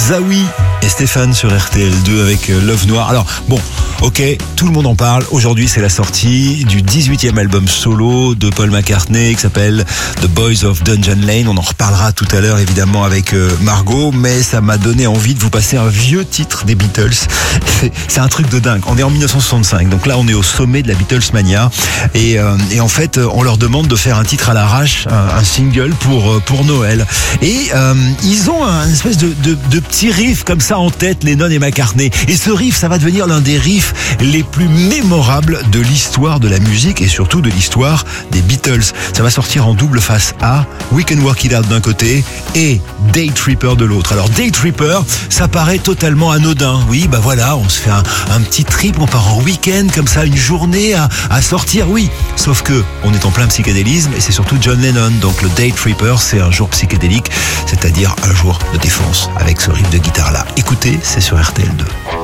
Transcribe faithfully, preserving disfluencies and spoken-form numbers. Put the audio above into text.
Zawi et Stéphane sur R T L deux avec Love Noir. Alors bon, ok, tout le monde en parle. Aujourd'hui, c'est la sortie du dix-huitième album solo de Paul McCartney qui s'appelle The Boys of Dungeon Lane. On en reparlera tout à l'heure évidemment avec Margot, mais ça m'a donné envie de vous passer un vieux titre des Beatles. C'est, c'est un truc de dingue. On est en dix-neuf cent soixante-cinq, donc là on est au sommet de la Beatlesmania et, euh, et en fait on leur demande de faire un titre à l'arrache, un, un single pour pour Noël. Et euh, ils ont un espèce de, de, de petit riff comme ça en tête, Lennon et McCartney. Et ce riff, ça va devenir l'un des riffs les plus mémorables de l'histoire de la musique et surtout de l'histoire des Beatles. Ça va sortir en double face A, We Can Work It Out d'un côté et Day Tripper de l'autre. Alors Day Tripper, ça paraît totalement anodin. Oui, bah voilà, on se fait un, un petit trip, on part en week-end comme ça, une journée à, à sortir, oui. Sauf que on est en plein psychédélisme et c'est surtout John Lennon. Donc le Day Tripper, c'est un jour psychédélique, c'est-à-dire un jour de défense avec ce riff de guitare là. Écoutez, c'est sur R T L deux.